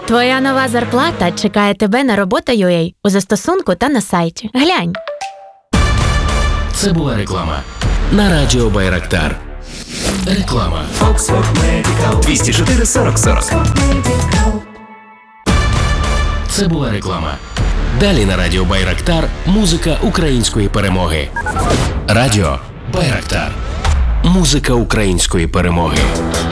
Твоя нова зарплата чекає тебе на робота.ua у застосунку та на сайті. Глянь. Це була реклама на радіо Байрактар. Реклама. Oxford Medical 204 40 40. Це була реклама. Далі на радіо Байрактар музика української перемоги. Радіо Байрактар. Музика української перемоги.